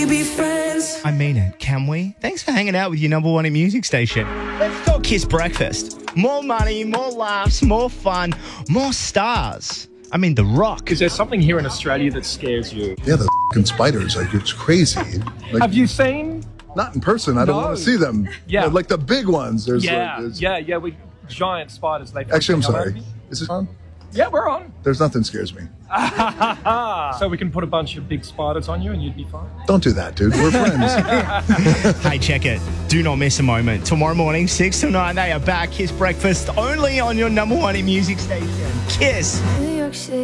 be friends. I mean it, can we? Thanks for hanging out with your number one in music station. Let's talk Kiss Breakfast. More money, more laughs, more fun, more stars. I mean, The Rock. Is there something here in Australia that scares you? Yeah, the f***ing spiders. Like, it's crazy. Like, Have you seen? not in person. I don't No. want to see them. Yeah. Like the big ones. There's We giant spiders. They Actually, I'm freak the hell out of sorry. me. Is this on? Yeah, we're on. There's nothing scares me. So we can put a bunch of big spiders on you and you'd be fine. Don't do that, dude. We're friends. Hey, check it. Do not miss a moment. Tomorrow morning, 6 to 9, they are back. Kiss Breakfast only on your number one in music station. Kiss. New York City.